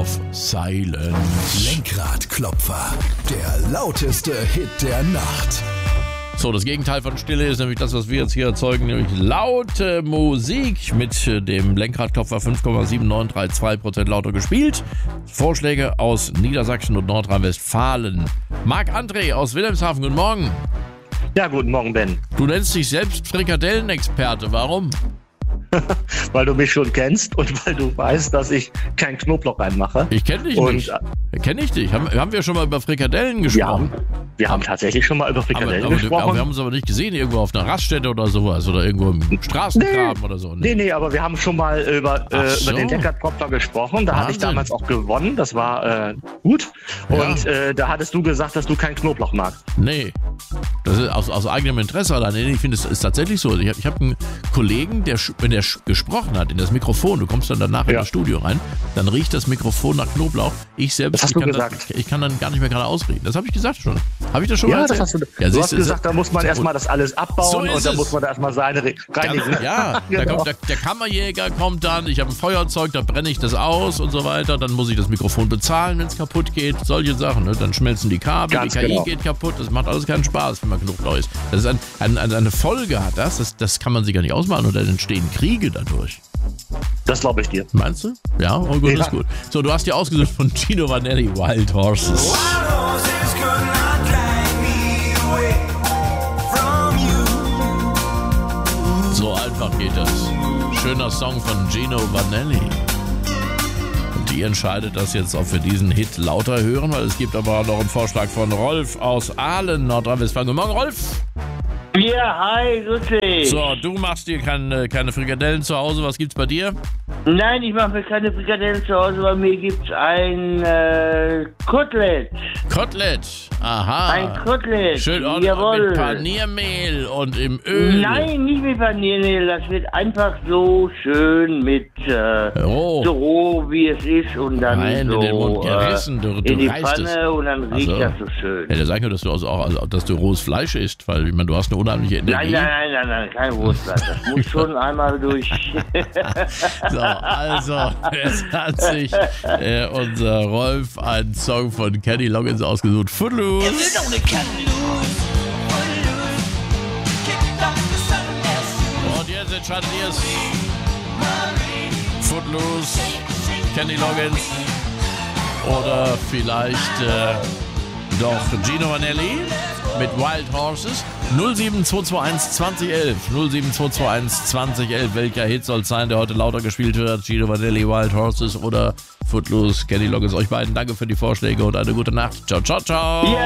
auf Silent. Lenkradklopfer, der lauteste Hit der Nacht. So, das Gegenteil von Stille ist nämlich das, was wir jetzt hier erzeugen, nämlich laute Musik mit dem Lenkradklopfer 5,7932% lauter gespielt. Vorschläge aus Niedersachsen und Nordrhein-Westfalen. Marc-André aus Wilhelmshaven, guten Morgen. Ja, guten Morgen, Ben. Du nennst dich selbst Frikadellenexperte, warum? Weil du mich schon kennst und weil du weißt, dass ich keinen Knoblauch reinmache. Ich kenne dich nicht. Kenne ich dich? Haben wir schon mal über Frikadellen gesprochen? Wir haben tatsächlich schon mal über Frikadellen gesprochen. Aber wir haben uns aber nicht gesehen, irgendwo auf einer Raststätte oder sowas oder irgendwo im Straßengraben oder so. Nee, aber wir haben schon mal über den Lenkradklopfer gesprochen. Da hatte ich damals auch gewonnen. Das war gut. Ja. Und da hattest du gesagt, dass du keinen Knoblauch magst. Nee, das ist aus eigenem Interesse allein. Nee, ich finde, es ist tatsächlich so. Ich habe einen Kollegen, wenn der gesprochen hat in das Mikrofon, du kommst dann danach in das Studio rein, dann riecht das Mikrofon nach Knoblauch. Ich selbst, das hast du gesagt. Ich kann dann gar nicht mehr gerade ausreden. Das habe ich gesagt schon. Habe ich das schon mal erzählt? Das hast du. Ja, du hast gesagt, da muss man erstmal das alles abbauen und da muss man da erstmal reinigen. Ja, genau. Der Kammerjäger kommt dann, ich habe ein Feuerzeug, da brenne ich das aus und so weiter. Dann muss ich das Mikrofon bezahlen, wenn es kaputt geht. Solche Sachen. Ne? Dann schmelzen die Kabel, die KI geht kaputt. Das macht alles keinen Spaß, wenn man Knoblauch isst. Das ist eine Folge hat das kann man sich gar nicht ausmalen und dann entstehen Kriege dadurch. Das glaube ich dir. Meinst du? Ja, oh gut, ist gut. So, du hast dir ausgesucht von Gino Vanelli, Wild Horses. So einfach geht das. Schöner Song von Gino Vanelli. Und ihr entscheidet das jetzt, ob wir diesen Hit lauter hören, weil es gibt aber auch noch einen Vorschlag von Rolf aus Aalen, Nordrhein-Westfalen. Guten Morgen, Rolf. Ja, hi, grüß dich. So, du machst dir keine Frikadellen zu Hause. Was gibt's bei dir? Nein, ich mache mir keine Frikadellen zu Hause. Bei mir gibt's ein Kotelett. Kotelett? Aha. Ein Kotelett. Schön ordentlich mit Paniermehl und im Öl. Nein, nicht mit Paniermehl. Das wird einfach so schön mit so roh, wie es ist. Und dann in den Mund gerissen. Du in die reißt Pfanne es. und dann riecht das so schön. Ja, der sagt nur, dass du rohes Fleisch isst, weil ich meine, du hast eine unheimliche Energie. Nein, kein rohes Fleisch. Das muss schon einmal durch. So, also, jetzt hat sich unser Rolf einen Song von Kenny Loggins ausgesucht. Footloose. Und jetzt entscheidet ihr es. Footloose, Kenny Loggins oder vielleicht doch Gino Vanelli mit Wild Horses. 07221 2011. 07221 2011. Welcher Hit soll es sein, der heute lauter gespielt wird? Gino Vanelli, Wild Horses oder Footloose, Kenny Loggins. Euch beiden danke für die Vorschläge und eine gute Nacht. Ciao, ciao, ciao.